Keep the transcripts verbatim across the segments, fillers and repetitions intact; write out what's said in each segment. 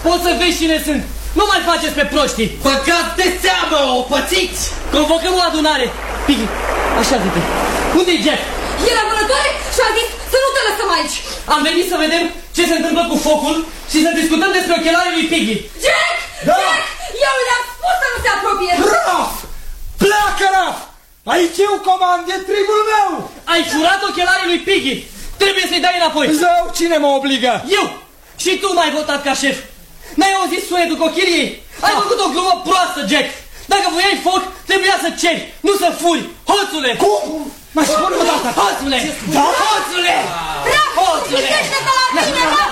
Poți să vezi cine sunt. Nu mai faceți pe proștii. Băgați de seamă, o pățiți! Convocăm o adunare. Piggy, așa zice. Unde-i Jack? E la vânătoare și a zis să nu te lăsăm aici. Am venit să vedem ce se întâmplă cu focul și să discutăm despre ochelarii lui Piggy. Jack! Da. Jack! Eu le-am spus să nu se apropie. Raf! Pleacă, Raf! Aici eu comand, e tribul meu! Ai furat ochelarii lui Piggy. Trebuie să-i dai înapoi. Zău, cine mă obligă? Eu! Și tu m-ai votat ca șef. N-ai auzit sunetul cochiliei? Ai făcut o glumă proastă, Jack. Dacă voiai foc, trebuia să ceri, nu să furi. Hoțule! Cum? Mai spune o dată! Hoțule! Da? Hoțule! Raf! Hoțule! Ridică-te la tine, Raf!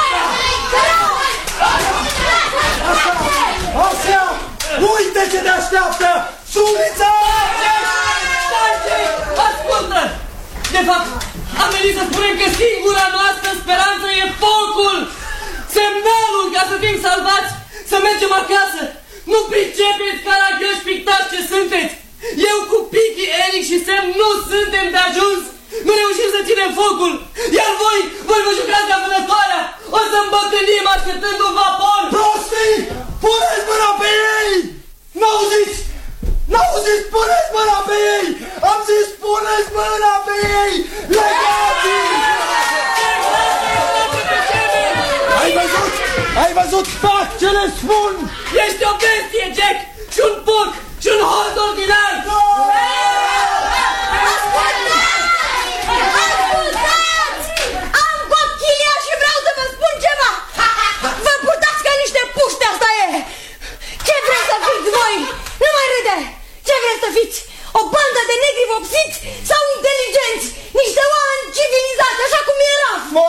Așa! Uite ce ne așteaptă! Sulița! Stai, Jack! Ascultă! De fapt, am venit să spunem că singura noastră speranță e focul! Semnalul ca să fim salvați, să mergem acasă! Nu pricepeți, caragioși pictați ce sunteți! Eu cu Piggy, Eric și Sam nu suntem de ajuns! Nu reușim să ținem focul! Iar voi, voi vă jucați de vânătoarea! O să îmbătrânim așteptând un vapor! Prostii! Puneți mâna pe ei! N-auziți? N-auziți? Puneți mâna pe ei! Am zis puneți mâna pe ei! Legați-i! Ai văzut? Ai văzut? Fac ce le spun! Ești o bestie, Jack! Și un porc! Și un hoț ordinar! Ascultați! Am cochilia și vreau să vă spun ceva! Vă purtați ca niște puște, asta e! Ce vreți să fiți voi? Nu mai râde! Ce vreți să fiți? O bandă de negri vopsiți sau inteligenți? Niște oameni civilizați, așa cum era!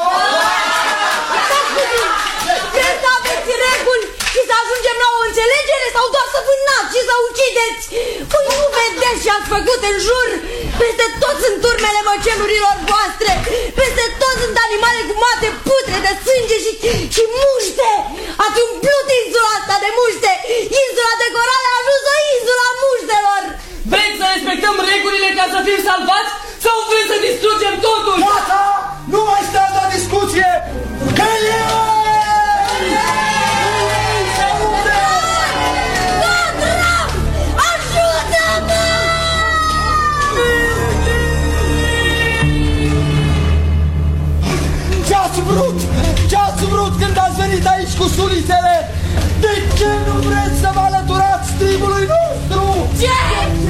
Vreți să aveți reguli și să ajungem la o înțelegere sau doar să vânați și să ucideți? Păi nu vedeți ce ați făcut în jur? Peste tot sunt turmele măcelurilor voastre! Peste tot sunt animale cu mate putre de sânge și, și muște! Ați umplut insula asta de muște! Insula de corale a ajuns o insula muștelor! Vreți să respectăm regulile ca să fim salvați? Sau vreți să distrugem totul? Gata! Nu mai stați la discuție! Că eu! Ce-ați vrut? Ce-ați vrut când ați venit aici cu sulițele? De ce nu vreți să vă alăturați tribului nostru? Ce?